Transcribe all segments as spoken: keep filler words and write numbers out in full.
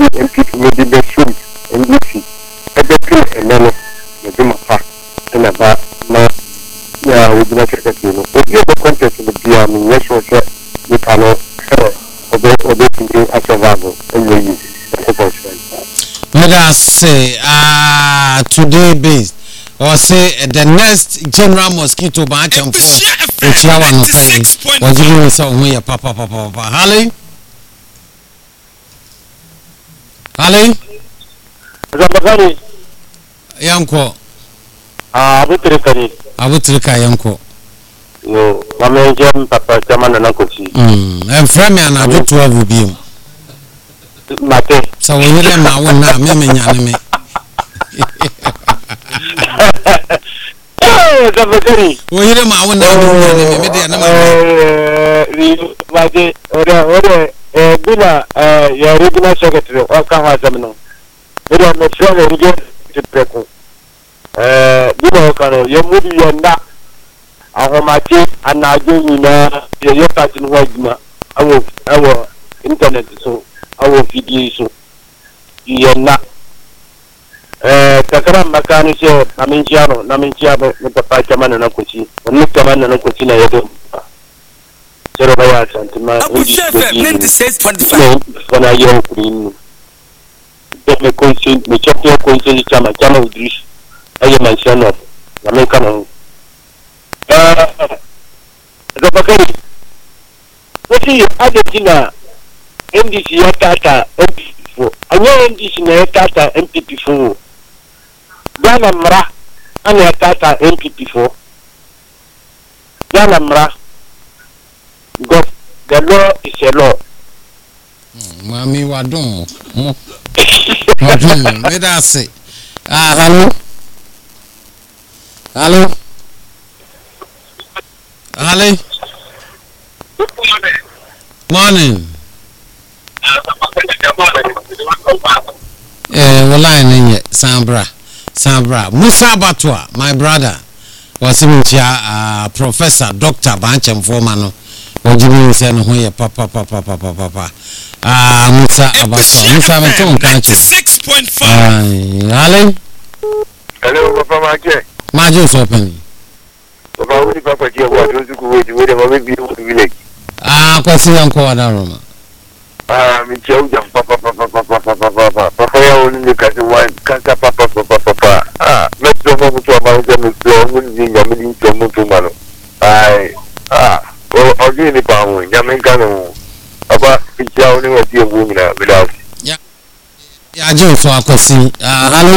M P with the best food and Lucy. At the two and then the Juma Park and about my yeah, we do not get it. If you have a contest with the army, yes, was you cannot or they can do a survival and you use it. Let us say, ah, today based. Or say the next general mosquito batch and four, which you want to say, or you will say, we are papa, papa, papa. Holly? Holly? Zabagari, Yanko. Ah, Butrikari. I would take a Yanko. No, Mamma Jam, Papa, Jaman, and Uncle C. Hm, and from me, and I do twelve will be. Mate. So we hear them now, now, me, me, Oh, Zabagari. We hear them out now, me, me, Mate, or a Bina, your original secretary, or Kahamino. We are not sure we get to Peco. Uh, Bino, your movie, you're not. Ahomati and I do you know your pattern wagma our our internet so our video so you're not uh Takara Makani say Naminchiano Naminchiano Papa Chaman and Akuchi and Nikaman and Akuchina Yado Serabaya Santima ninety-six point five when I young green get me coaching me check your coaching Chama Chama Udrish I am my son of American. Zabakari, what is Argentina? M D C Tata M P P four. I know M D C Tata M P P four. Ghana Mra, and Tata M P P four. Ghana Mra, God, the law is a law. Mammy, what don't? What don't? Let us say, ah, hello, hello. Ali. Morning. Eh, well, I know Sambra, Sambra, Musa Batwa, my brother, was in uh, Professor Doctor Banchem Formano, or Jimmy said, "Who papa, papa, papa, papa." Ah, Musa Abatwa, Musa Maton, can't you? Six point five. Ali. Hello, Papa Maje. Majo's open. Papa, Papa, dear, what do you wait to wait a moment before the village? Ah, Cossy and Coadaroma. Ah, me joke, Papa, Papa, Papa, Papa, Papa, Papa, only look at the one, Kanta, Papa, Papa, Papa. Ah, let's go over to about them with your winning your meeting to Mutumano. I, ah, well, I'll give the power, Yamankano. Papa, it's only what you're woman without. Yeah, yeah, Joe, so I could see. Ah, hello.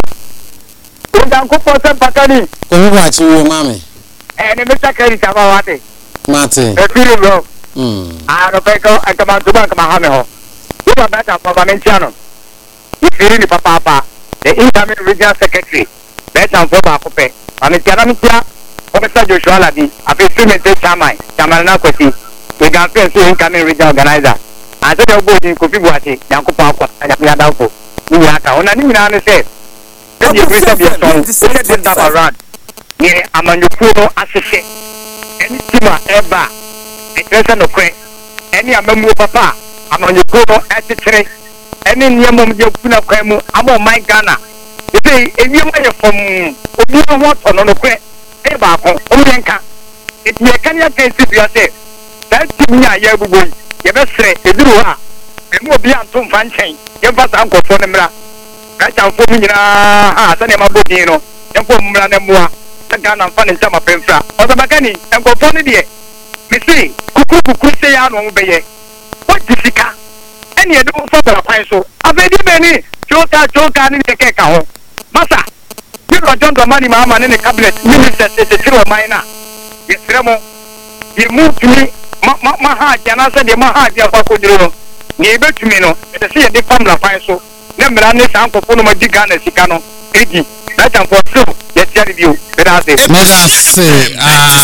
Don't go for some Patani. Come watch you, mammy. And the Mister Kerry Samawati. Martin. A feeling low. Hmm. I don't think I come out to bank Mahamo. You are better for Valenciano. If you really Papa, the incoming regional secretary, better for Bacope. And it's Yanamitia, Professor Joshua Ladi, a payment to Chamai, Chamalana Kwesi, we can see incoming regional organizer. I said, you're going to Kupiwati, Yanko Papa, and Yadako. We are on an email said, then you bring up your song, let them tap around. Yeah, I'm on your photo assistant. Any tima ever, a person of crack, any amamu papa, I'm on your photo assistant. Any Yamum Yopuna Kremu, I'm on my Ghana. You say, if you may from Obuan Watson on the crack, Eba, Omianka, if you can get it yourself, that's me, I have been. You best say, if you are, and will be on some fan chain, you must uncle for them. That's how for me, ah, Sanema Bodino, and for Mulanamua. Ghana fan in Tama Penfra, or the Magani, and go funny dear. Missy, Kuku could say, I won't be. What is Sika? Any other father of high so. I've many many. Joka, Joka, and the Kekao. Massa, you got John the money, Mamma, and the cabinet minister says a zero minor. Yes, Remo, you moved to me, my heart, and I said, my heart, your Paco, neighbor to me, no, and see a different fine so. Never run this uncle for my Gigana Sicano, eighty. That's for true. Yes, you. Let us say,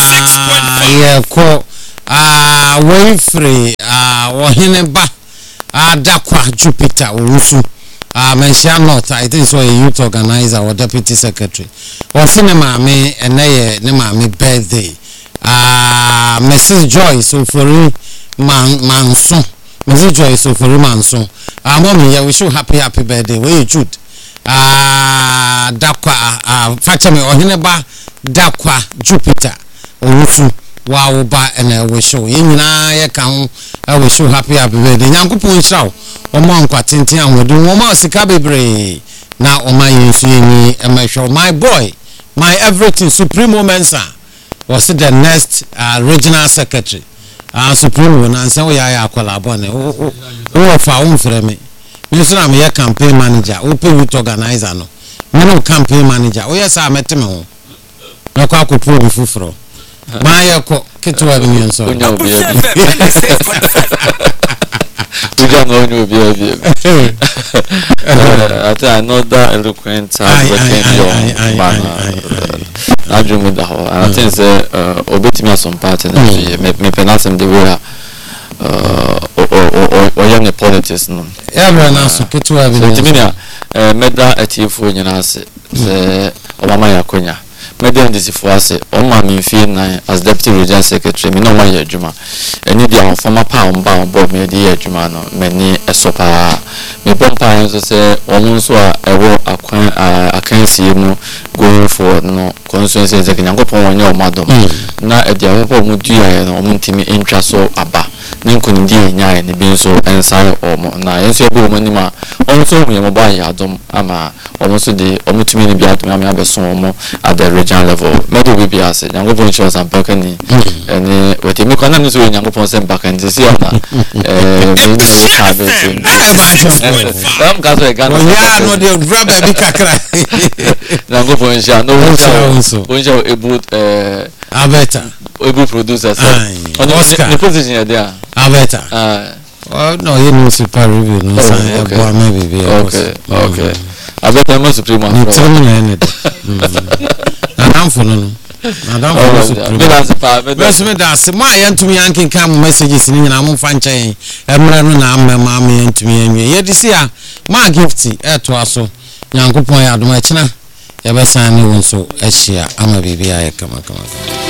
ah, yeah, co, ah, Winfrey, ah, Wahineba, ah, Dakwa, Jupiter, Urusu, ah, mention not, I think so, a youth organizer or deputy secretary, or cinema me, and nay, nema me birthday, ah, Missus Joyce, so for man, manson, Mister Joy so for romanso. Ah mommy, yeah, we show happy happy birthday. Where you shoot? Ah dakwa ah facha me oheneba dakwa Jupiter. Owusu wa ba ena we show. Ye nyina ye kan we show happy happy birthday. Nyankopon hira omo ankwa tenten ahodo omo sika bebre na oma yensu yeni emehwe my boy my everything Supreme Mensa was the next uh, regional secretary uh, Supreme na nsan we ya akwalabo ne wo fa wo mfrɛ me me so na me campaign manager wo pay youth organizer no me no campaign manager wo yes ameteme ho na kwa akopro bi fufuro ma ye ko ketwa bi nso onya obi Uja no new baby. Ati another eloquent hardworking man. I dream with the whole. I think say obetimi some part na me me penasem the way uh or young politics no. Yeah, bro, na so ketu abi. So timina eh meda atifu nyina ase. Se obama yakonya. Meda ndisifo ase o ma me fie na as deputy regional secretary me no ma ye adwuma. Eni dia former pound bound board me dey adwuma no many esopa me pompa nso se omo nso a ewo akwan akansi mu going forward no constituency executive Nyankopon wonye omadom na e dia wo mu dua no omo ntimi entwa so aba ne nkunidi enyae ne bi nso ensare omo na enso ebe omo nima omo so mu yemo ba ya adom ama omo so de omo timi ne bi adom ama abeso omo at the regional level medo bi bi ase Nyankopon show some pakani ene wetimi kwana no so Nyankopon se mpakani si ona eh me ni ka be tin am ka so e gana ya no de rubber bi kakra Nyankopon sha no won sha ebu eh abeta ebu producers Oscar the position ya there abeta ah oh no you know super review no say boy maybe be okay okay abeta mo supreme no tell me na any na am for no Madam for supreme best me da se ma yantumi yankin kan messages ni nyina mo fa nchen emra no na amma ma ma yantumi yanwe ye di sia ma gift e to aso Nyankopon ya adoma china ya be san ni won so ehia ama bibia ya kama kama